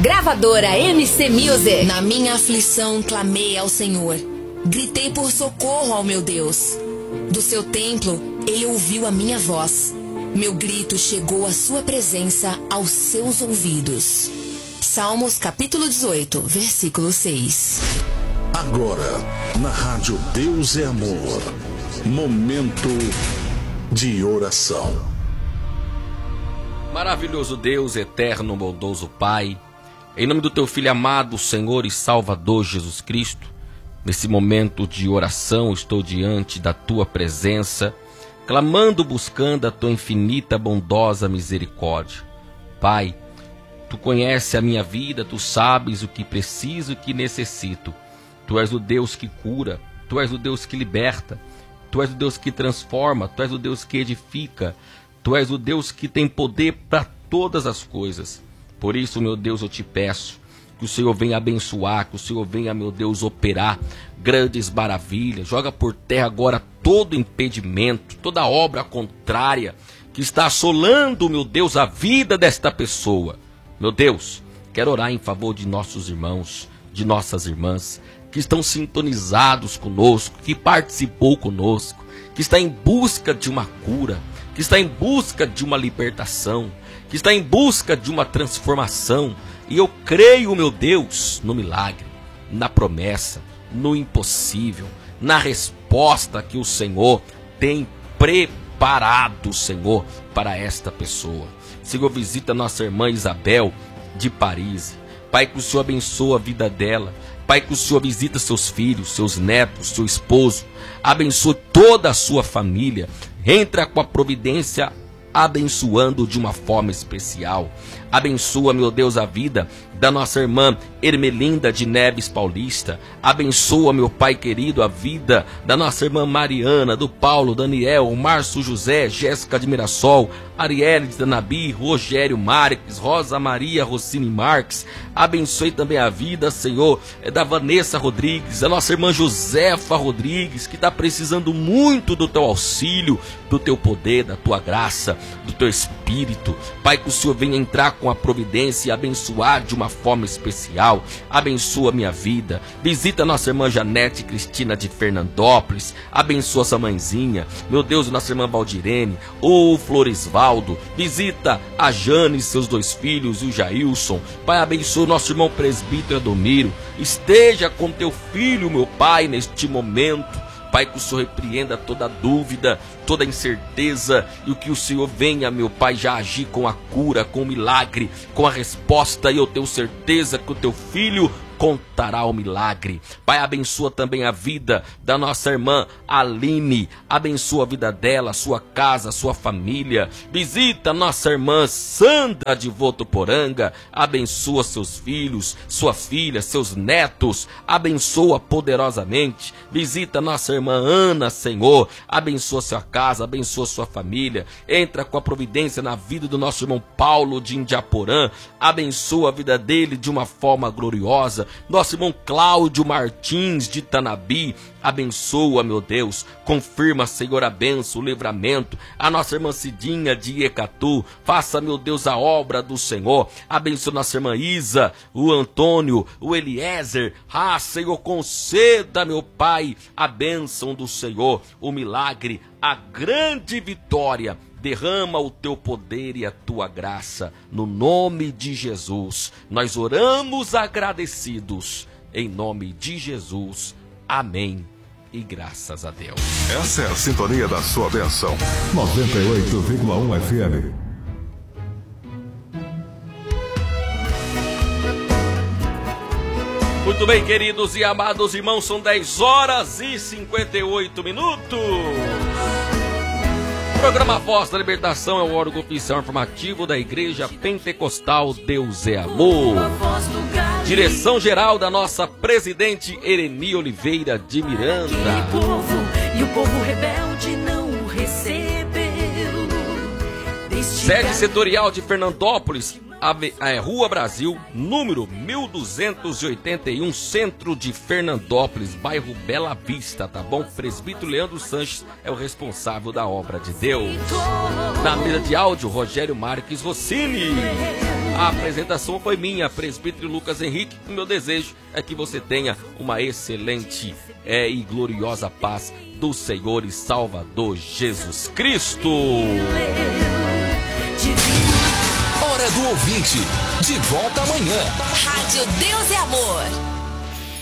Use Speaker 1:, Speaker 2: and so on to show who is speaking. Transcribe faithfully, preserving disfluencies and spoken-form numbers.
Speaker 1: Gravadora M C Music.
Speaker 2: Na minha aflição clamei ao Senhor, gritei por socorro ao meu Deus. Do seu templo ele ouviu a minha voz, meu grito chegou à sua presença, aos seus ouvidos. Salmos capítulo dezoito, versículo seis.
Speaker 3: Agora, na rádio Deus é Amor, momento de oração.
Speaker 4: Maravilhoso Deus, eterno, bondoso Pai, em nome do Teu Filho amado, Senhor e Salvador Jesus Cristo, nesse momento de oração estou diante da Tua presença, clamando, buscando a Tua infinita, bondosa misericórdia. Pai, Tu conheces a minha vida, Tu sabes o que preciso e o que necessito. Tu és o Deus que cura, Tu és o Deus que liberta, Tu és o Deus que transforma, Tu és o Deus que edifica, Tu és o Deus que tem poder para todas as coisas. Por isso, meu Deus, eu te peço que o Senhor venha abençoar, que o Senhor venha, meu Deus, operar grandes maravilhas. Joga por terra agora todo impedimento, toda obra contrária que está assolando, meu Deus, a vida desta pessoa. Meu Deus, quero orar em favor de nossos irmãos, de nossas irmãs, que estão sintonizados conosco, que participou conosco, que está em busca de uma cura, que está em busca de uma libertação, que está em busca de uma transformação. E eu creio, meu Deus, no milagre, na promessa, no impossível, na resposta que o Senhor tem preparado, Senhor, para esta pessoa. Senhor, visita nossa irmã Isabel de Paris. Pai, que o Senhor abençoe a vida dela. Pai, que o Senhor visita seus filhos, seus netos, seu esposo. Abençoe toda a sua família. Entra com a providência, abençoando de uma forma especial. Abençoa, meu Deus, a vida da nossa irmã Ermelinda de Neves Paulista. Abençoa, meu Pai querido, a vida da nossa irmã Mariana, do Paulo, Daniel, Márcio José, Jéssica de Mirassol, Arielle de Danabi, Rogério Marques, Rosa Maria Rossini Marques. Abençoe também a vida, Senhor, da Vanessa Rodrigues, a nossa irmã Josefa Rodrigues, que está precisando muito do teu auxílio, do teu poder, da tua graça, do teu Espírito. Pai, que o Senhor venha entrar com a providência e abençoar de uma forma especial. Abençoa minha vida. Visita nossa irmã Janete Cristina de Fernandópolis. Abençoa essa mãezinha. Meu Deus, nossa irmã Valdirene, o Floresvaldo. Visita a Jane e seus dois filhos e o Jailson. Pai, abençoa o nosso irmão presbítero Adomiro. Esteja com teu filho, meu Pai, neste momento. Pai, que o Senhor repreenda toda dúvida, toda incerteza, e o que o Senhor venha, meu Pai, já agir com a cura, com o milagre, com a resposta, e eu tenho certeza que o teu filho contará o milagre. Pai, abençoa também a vida da nossa irmã Aline, abençoa a vida dela, sua casa, sua família. Visita nossa irmã Sandra de Votuporanga, abençoa seus filhos, sua filha, seus netos, abençoa poderosamente. Visita nossa irmã Ana, Senhor, abençoa sua casa, abençoa sua família. Entra com a providência na vida do nosso irmão Paulo de Indiaporã, abençoa a vida dele de uma forma gloriosa. Nosso irmão Cláudio Martins de Tanabi, abençoa, meu Deus, confirma, Senhor, a bênção, o livramento. A nossa irmã Cidinha de Ecatu, faça, meu Deus, a obra do Senhor. Abençoa nossa irmã Isa, o Antônio, o Eliezer. Ah, Senhor, conceda, meu Pai, a bênção do Senhor, o milagre, a grande vitória. Derrama o teu poder e a tua graça, no nome de Jesus. Nós oramos agradecidos, em nome de Jesus. Amém. E graças a Deus.
Speaker 5: Essa é a sintonia da sua bênção. noventa e oito vírgula um F M.
Speaker 4: Muito bem, queridos e amados irmãos, são dez horas e cinquenta e oito minutos. O programa Voz da Libertação é o órgão oficial informativo da Igreja Pentecostal Deus é Amor. Direção geral da nossa presidente Ereni Oliveira de Miranda.
Speaker 6: E o povo rebelde não o recebeu.
Speaker 4: Sede setorial de Fernandópolis, Ave, é, Rua Brasil, número mil duzentos e oitenta e um, centro de Fernandópolis, bairro Bela Vista, tá bom? Presbítero Leandro Sanches é o responsável da obra de Deus. Na mesa de áudio, Rogério Marques Rossini. A apresentação foi minha, presbítero Lucas Henrique. O meu desejo é que você tenha uma excelente é, e gloriosa paz do Senhor e Salvador Jesus Cristo.
Speaker 7: Hora do ouvinte, de volta amanhã.
Speaker 2: Rádio Deus é Amor.